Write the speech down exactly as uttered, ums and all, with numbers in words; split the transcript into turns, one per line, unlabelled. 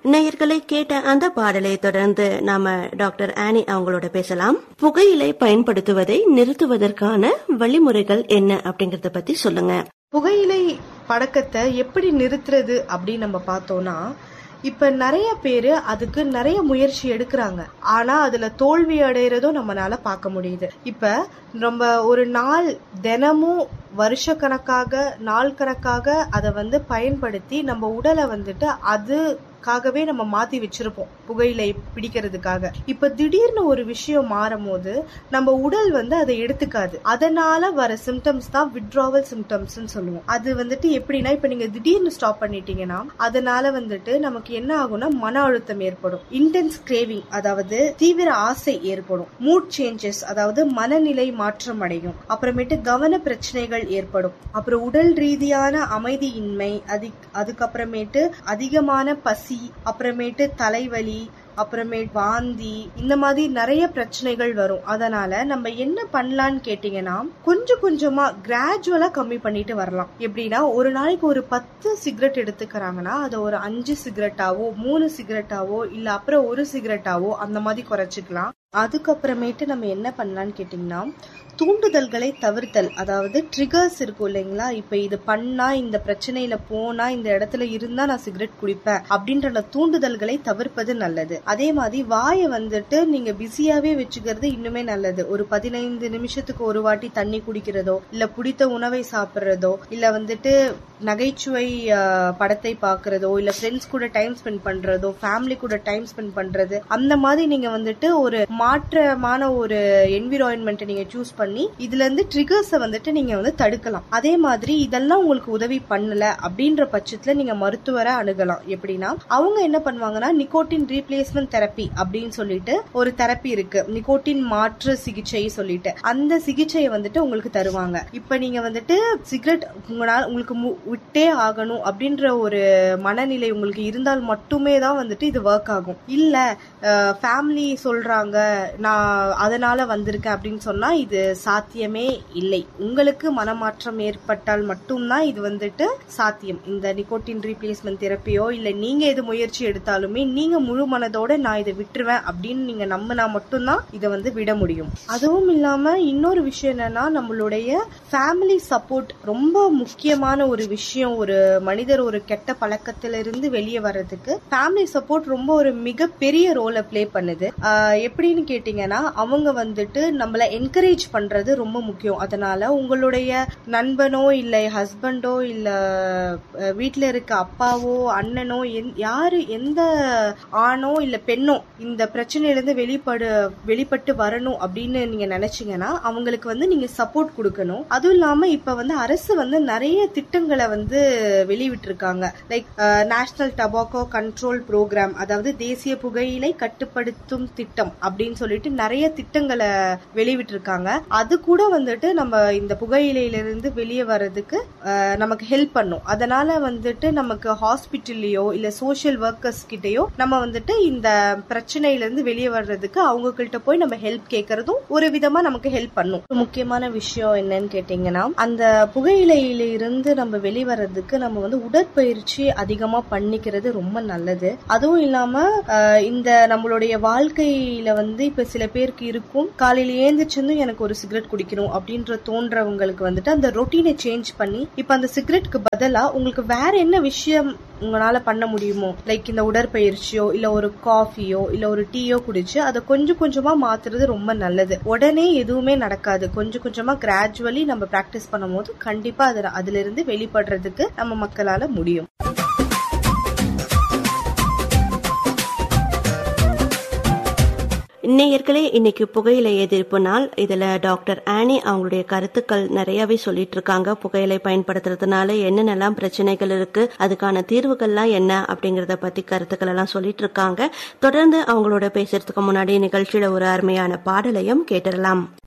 நேயர்களை கேட்ட அந்த பாடலை தொடர்ந்து நாம டாக்டர் ஆனி அவங்களோட பேசலாம். புகையிலை பயன்படுத்துவதை நிறுத்துவதற்கான வழிமுறைகள் என்ன அப்படிங்கறத பத்தி சொல்லுங்க.
புகையிலை பழக்கத்தை எப்படி நிறுத்துறது அப்படின்னு நம்ம பார்த்தோம்னா, இப்ப நிறைய பேரு அதுக்கு நிறைய முயற்சி எடுக்கிறாங்க. ஆனா அதுல தோல்வி அடைறதும் நம்மளால பார்க்க முடியுது. இப்ப நம்ம ஒரு நாள் தினமும் வருஷ கணக்காக நாள் கணக்காக அதை வந்து பயன்படுத்தி நம்ம உடலை வந்துட்டு அதுக்காகவே நம்ம மாத்தி வச்சிருப்போம் புகையிலை பிடிக்கிறதுக்காக. இப்ப திடீர்னு ஒரு விஷயம் மாறும் போது நம்ம உடல் வந்து அதை எடுத்துக்காது. அதனால வர சிம்டம்ஸ் தான் வித்ட்ராவல் சிம்டம்ஸ் சொல்லுவோம். அது வந்துட்டு எப்படின்னா, இப்ப நீங்க திடீர்னு ஸ்டாப் பண்ணிட்டீங்கன்னா அதனால வந்துட்டு நமக்கு என்ன ஆகும்னா மன அழுத்தம் ஏற்படும், இன்டென்ஸ் கிரேவிங் அதாவது தீவிர ஆசை ஏற்படும், மூட் சேஞ்சஸ் அதாவது மனநிலை மாற்றம் அடையும், அப்புறமேட்டு கவன பிரச்சனைகள் ஏற்படும், அப்புறம் உடல் ரீதியான அமைதியின்மை, அதுக்கப்புறமேட்டு அதிகமான பசி, அப்புறமேட்டு தலைவலி, அப்புறமேட்டு வாந்தி, இந்த மாதிரி நிறைய பிரச்சனைகள் வரும். அதனால நம்ம என்ன பண்ணலான்னு கேட்டீங்கன்னா, கொஞ்சம் கொஞ்சமா கிராஜுவலா கம்மி பண்ணிட்டு வரலாம். எப்படின்னா, ஒரு நாளைக்கு ஒரு பத்து சிகரெட் எடுத்துக்கிறாங்கன்னா அதை ஒரு அஞ்சு சிகரெட்டாவோ மூணு சிகரெட்டாவோ இல்ல அப்புறம் ஒரு சிகரெட்டாவோ அந்த மாதிரி குறைச்சிக்கலாம். அதுக்கப்புறமேட்டு நம்ம என்ன பண்ணலான்னு கேட்டீங்கன்னா, தூண்டுதல்களை தவிர்த்தல், அதாவது ட்ரிகர்ஸ் இருக்கும் இல்லைங்களா, இப்ப இது பண்ணா இந்த பிரச்சனையில போனா இந்த இடத்துல இருந்தா நான் சிகரெட் குடிப்பேன் அப்படின்ற தூண்டுதல்களை தவிர்ப்பது நல்லது. அதே மாதிரி வாயை வந்துட்டு நீங்க பிஸியாவே வச்சுக்கிறது இன்னுமே நல்லது. ஒரு பதினைந்து நிமிஷத்துக்கு ஒரு வாட்டி தண்ணி குடிக்கிறதோ, இல்ல பிடித்த உணவை சாப்பிடுறதோ, இல்ல வந்துட்டு நகைச்சுவை படத்தை பாக்குறதோ, இல்ல ஃப்ரெண்ட்ஸ் கூட டைம் ஸ்பெண்ட் பண்றதோ, ஃபேமிலி கூட டைம் ஸ்பெண்ட் பண்றது, அந்த மாதிரி நீங்க வந்துட்டு ஒரு மாற்றமான ஒரு என்விரான்மெண்ட் நீங்க சூஸ் பண்ணி இதுல இருந்து ட்ரிகர்ஸை வந்துட்டு நீங்க வந்து தடுக்கலாம். அதே மாதிரி இதெல்லாம் உங்களுக்கு உதவி பண்ணல அப்படின்ற பட்சத்துல நீங்க மருத்துவரை அணுகலாம். எப்படின்னா, அவங்க என்ன பண்ணுவாங்கன்னா, நிக்கோட்டின் ரீப்ளேஸ்மெண்ட் தெரப்பி அப்படின்னு சொல்லிட்டு ஒரு தெரப்பி இருக்கு, நிக்கோட்டின் மாற்று சிகிச்சை சொல்லிட்டு, அந்த சிகிச்சையை வந்துட்டு உங்களுக்கு தருவாங்க. இப்ப நீங்க வந்துட்டு சிகரெட் உங்களால் உங்களுக்கு விட்டே ஆகணும் அப்படின்ற ஒரு மனநிலை உங்களுக்கு இருந்தால் மட்டுமே தான் வந்துட்டு இது ஒர்க் ஆகும். இல்ல ஃபேமிலி சொல்றாங்க நான் அதனால வந்திருக்கேன் அப்படின்னு சொன்னா இது சாத்தியமே இல்லை. உங்களுக்கு மனமாற்றம் ஏற்பட்டால் மட்டும்தான் இது வந்துட்டு சாத்தியம். இந்த நிக்கோட்டின் ரீப்ளேஸ்மெண்ட் தெரப்பியோ இல்ல நீங்க எது முயற்சி எடுத்தாலுமே நீங்க முழு மனதோட நான் இதை விட்டுருவேன் அப்படின்னு நீங்க நம்பினா மட்டும்தான் இதை வந்து விட முடியும். அதுவும் இல்லாம இன்னொரு விஷயம் என்னன்னா, நம்மளுடைய ஃபேமிலி சப்போர்ட் ரொம்ப முக்கியமான ஒரு விஷயம். ஒரு மனிதர் ஒரு கெட்ட பழக்கத்திலிருந்து வெளியே வர்றதுக்கு ஃபேமிலி சப்போர்ட் ரொம்ப ஒரு மிகப்பெரிய ரோலை பிளே பண்ணுது. எப்படின்னு கேட்டீங்கன்னா, அவங்க வந்துட்டு நம்மள என்கரேஜ் பண்றது ரொம்ப முக்கியம். அதனால உங்களுடைய நண்பனோ இல்ல ஹஸ்பண்டோ இல்ல வீட்டுல இருக்க அப்பாவோ அண்ணனோ யாரு எந்த ஆணோ இல்ல பெண்ணோ இந்த பிரச்சனையிலிருந்து வெளிப்படு வெளிப்பட்டு வரணும் அப்படின்னு நீங்க நினைச்சீங்கன்னா அவங்களுக்கு வந்து நீங்க சப்போர்ட் கொடுக்கணும். அதுவும் இல்லாம இப்ப வந்து அரசு வந்து நிறைய திட்டங்களை வந்து வெளியிட்டு இருக்காங்க. லைக் நேஷனல் டபாக்கோ கண்ட்ரோல் ப்ரோக்ராம், அதாவது தேசிய புகையிலை கட்டுப்படுத்தும் திட்டம் அப்படின்னு சொல்லிட்டு நிறைய திட்டங்களை வெளியிட்டு இருக்காங்க. அது கூட வந்துட்டு நம்ம இந்த புகையிலையிலிருந்து வெளியே வர்றதுக்கு நமக்கு ஹெல்ப் பண்ணும். அதனால வந்துட்டு நமக்கு ஹாஸ்பிட்டல்லையோ இல்ல சோசியல் ஒர்க்கர்ஸ் கிட்டயோ நம்ம வந்துட்டு இந்த பிரச்சனையிலிருந்து வெளியே வர்றதுக்கு அவங்க கிட்ட போய் நம்ம ஹெல்ப் கேட்கறதும் ஒரு விதமா நமக்கு ஹெல்ப் பண்ணும். முக்கியமான விஷயம் என்னன்னு கேட்டீங்கன்னா, அந்த புகையிலையில இருந்து நம்ம வெளிவரதுக்கு நம்ம வந்து உடற்பயிற்சி அதிகமா பண்ணிக்கிறது ரொம்ப நல்லது. அதுவும் இல்லாம இந்த நம்மளுடைய வாழ்க்கையில வந்து இப்ப சில பேருக்கு இருக்கும், காலையில ஏந்திரிச்சிருந்து எனக்கு ஒரு சிகரெட் குடிக்கணும் அப்படின்ற தோன்றவங்களுக்கு வந்துட்டு அந்த ரொட்டீனை சேஞ்ச் பண்ணி இப்ப அந்த சிகரெட்டுக்கு பதிலா உங்களுக்கு வேற என்ன விஷயம் உங்களால பண்ண முடியுமோ, லைக் இந்த உடற்பயிற்சியோ இல்ல ஒரு காஃபியோ இல்ல ஒரு டீயோ குடிச்சு அதை கொஞ்சம் கொஞ்சமா மாத்துறது ரொம்ப நல்லது. உடனே எதுவுமே நடக்காது. கொஞ்சம் கொஞ்சமா கிராஜுவலி நம்ம பிராக்டிஸ் பண்ணும் போது கண்டிப்பா அதுல இருந்து வெளிப்படுறதுக்கு நம்ம மக்களால முடியும்.
நேயர்களே, இன்னைக்கு புகையிலை எதிர்ப்பு நாள். இதுல டாக்டர் ஆனி அவங்களுடைய கருத்துக்கள் நிறையவே சொல்லிட்டு இருக்காங்க. புகையிலை பயன்படுத்துறதுனால என்னென்னலாம் பிரச்சனைகள் இருக்கு, அதுக்கான தீர்வுகள்லாம் என்ன அப்படிங்கறத பத்தி கருத்துக்கள் எல்லாம் சொல்லிட்டு இருக்காங்க. தொடர்ந்து அவங்களோட பேசுறதுக்கு முன்னாடி நிகழ்ச்சியில ஒரு அருமையான பாடலையும் கேட்டுடலாம்.